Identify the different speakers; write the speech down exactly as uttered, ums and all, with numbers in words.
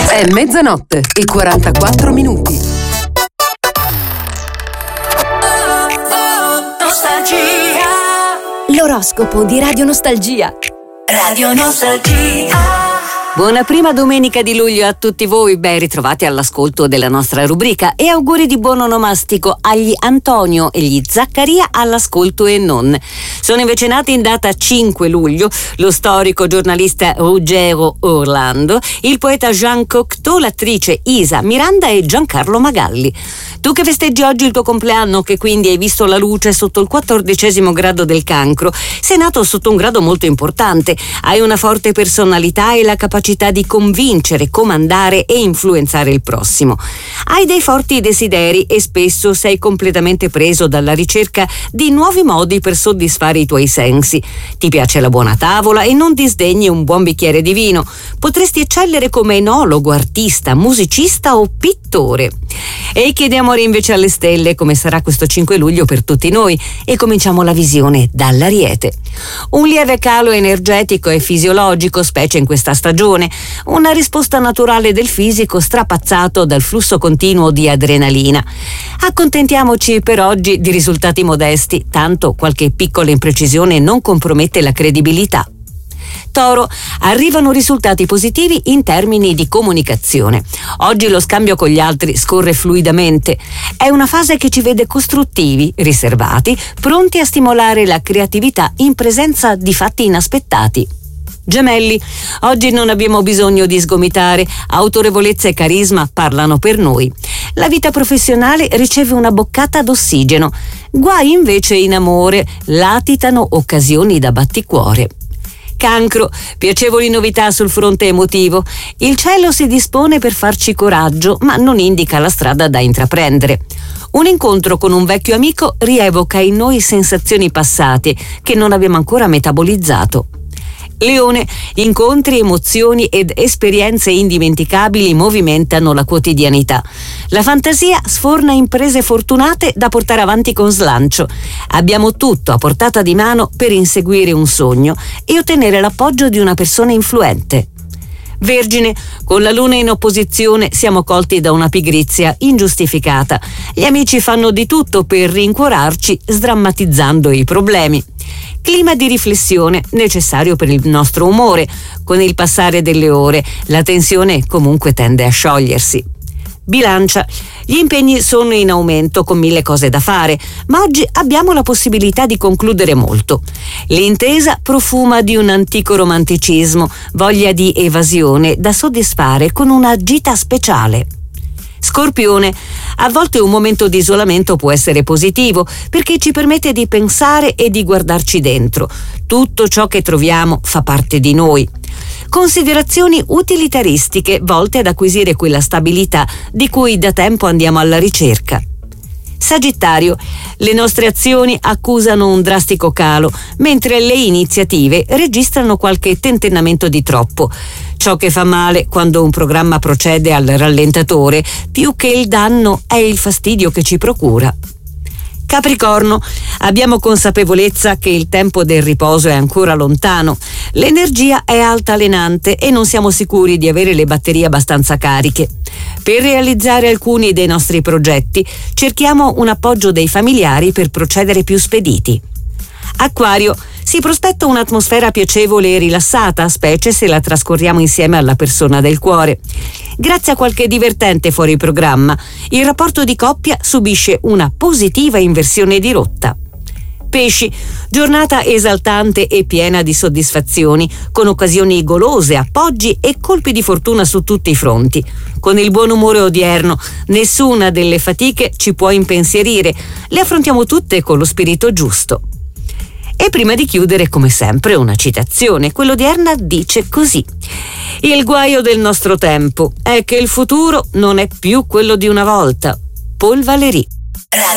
Speaker 1: È mezzanotte e quarantaquattro minuti.
Speaker 2: L'oroscopo di Radio Nostalgia.
Speaker 3: Radio Nostalgia.
Speaker 2: Buona prima domenica di luglio a tutti voi, ben ritrovati all'ascolto della nostra rubrica e auguri di buon onomastico agli Antonio e gli Zaccaria all'ascolto e non. Sono invece nati in data cinque luglio lo storico giornalista Ruggero Orlando, il poeta Jean Cocteau, l'attrice Isa Miranda e Giancarlo Magalli. Tu che festeggi oggi il tuo compleanno, che quindi hai visto la luce sotto il quattordicesimo grado del Cancro, sei nato sotto un grado molto importante, hai una forte personalità e la capacità di convincere, comandare e influenzare il prossimo. Hai dei forti desideri e spesso sei completamente preso dalla ricerca di nuovi modi per soddisfare i tuoi sensi. Ti piace la buona tavola e non disdegni un buon bicchiere di vino. Potresti eccellere come enologo, artista, musicista o pittore. E chiediamo invece alle stelle come sarà questo cinque luglio per tutti noi e cominciamo la visione dall'Ariete. Un lieve calo energetico e fisiologico, specie in questa stagione, una risposta naturale del fisico strapazzato dal flusso continuo di adrenalina. Accontentiamoci per oggi di risultati modesti, tanto qualche piccola imprecisione non compromette la credibilità. Toro, arrivano risultati positivi in termini di comunicazione. Oggi lo scambio con gli altri scorre fluidamente. È una fase che ci vede costruttivi, riservati, pronti a stimolare la creatività in presenza di fatti inaspettati. Gemelli, oggi non abbiamo bisogno di sgomitare, autorevolezza e carisma parlano per noi. La vita professionale riceve una boccata d'ossigeno. Guai invece in amore, latitano occasioni da batticuore. Cancro, piacevoli novità sul fronte emotivo. Il cielo si dispone per farci coraggio, ma non indica la strada da intraprendere. Un incontro con un vecchio amico rievoca in noi sensazioni passate che non abbiamo ancora metabolizzato. Leone, incontri, emozioni ed esperienze indimenticabili movimentano la quotidianità. La fantasia sforna imprese fortunate da portare avanti con slancio. Abbiamo tutto a portata di mano per inseguire un sogno e ottenere l'appoggio di una persona influente. Vergine, con la luna in opposizione siamo colti da una pigrizia ingiustificata. Gli amici fanno di tutto per rincuorarci, sdrammatizzando i problemi. Clima di riflessione necessario per il nostro umore. Con il passare delle ore la tensione comunque tende a sciogliersi. Bilancia, gli impegni sono in aumento con mille cose da fare, ma oggi abbiamo la possibilità di concludere molto. L'intesa profuma di un antico romanticismo, voglia di evasione da soddisfare con una gita speciale. Scorpione, a volte un momento di isolamento può essere positivo perché ci permette di pensare e di guardarci dentro. Tutto ciò che troviamo fa parte di noi. Considerazioni utilitaristiche volte ad acquisire quella stabilità di cui da tempo andiamo alla ricerca. Sagittario, le nostre azioni accusano un drastico calo, mentre le iniziative registrano qualche tentennamento di troppo. Ciò che fa male quando un programma procede al rallentatore, più che il danno, è il fastidio che ci procura. Capricorno, abbiamo consapevolezza che il tempo del riposo è ancora lontano. L'energia è altalenante e non siamo sicuri di avere le batterie abbastanza cariche. Per realizzare alcuni dei nostri progetti, cerchiamo un appoggio dei familiari per procedere più spediti. Acquario, si prospetta un'atmosfera piacevole e rilassata, specie se la trascorriamo insieme alla persona del cuore. Grazie a qualche divertente fuori programma, il rapporto di coppia subisce una positiva inversione di rotta. Pesci, giornata esaltante e piena di soddisfazioni, con occasioni golose, appoggi e colpi di fortuna su tutti i fronti. Con il buon umore odierno, nessuna delle fatiche ci può impensierire, le affrontiamo tutte con lo spirito giusto. E prima di chiudere, come sempre, una citazione. Quello odierna dice così: il guaio del nostro tempo è che il futuro non è più quello di una volta. Paul Valéry.